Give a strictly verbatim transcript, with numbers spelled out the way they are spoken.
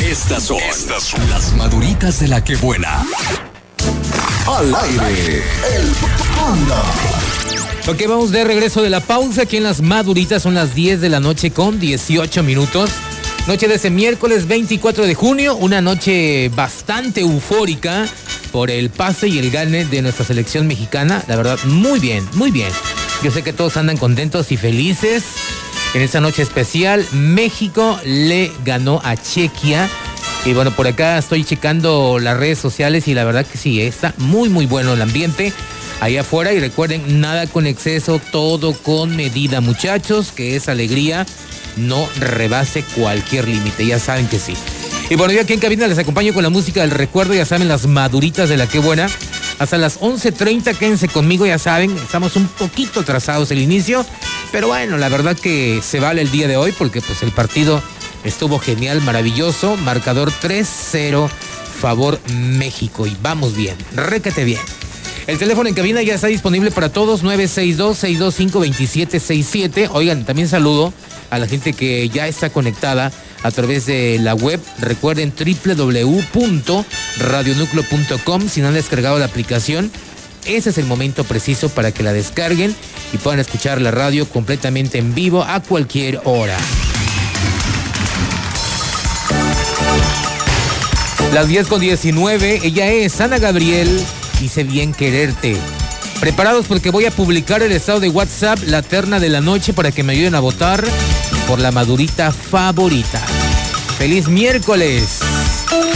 Estas son, Estas son las maduritas de la que buena. Al aire, el Panda. Ok, vamos de regreso de la pausa. Aquí en las maduritas son las diez de la noche con dieciocho minutos. Noche de ese miércoles veinticuatro de junio, una noche bastante eufórica por el pase y el gane de nuestra selección mexicana. La verdad, muy bien, muy bien. Yo sé que todos andan contentos y felices. En esta noche especial, México le ganó a Chequia. Y bueno, por acá estoy checando las redes sociales y la verdad que sí, está muy, muy bueno el ambiente allá afuera. Y recuerden, nada con exceso, todo con medida, muchachos, que esa alegría no rebase cualquier límite, ya saben que sí. Y bueno, yo aquí en cabina les acompaño con la música del recuerdo, ya saben, las maduritas de la que buena. Hasta las once treinta, quédense conmigo, ya saben, estamos un poquito atrasados el inicio, pero bueno, la verdad que se vale el día de hoy porque pues el partido estuvo genial, maravilloso, marcador tres cero, favor México, y vamos bien, récate bien. El teléfono en cabina ya está disponible para todos, nueve seis dos, seis dos cinco, dos siete seis siete. Oigan, también saludo a la gente que ya está conectada a través de la web. Recuerden doble u doble u doble u punto radio núcleo punto com. Si no han descargado la aplicación, ese es el momento preciso para que la descarguen y puedan escuchar la radio completamente en vivo a cualquier hora. Las diez con diecinueve, ella es Ana Gabriel. Hice bien quererte. Preparados porque voy a publicar el estado de WhatsApp, la terna de la noche, para que me ayuden a votar por la madurita favorita. ¡Feliz miércoles!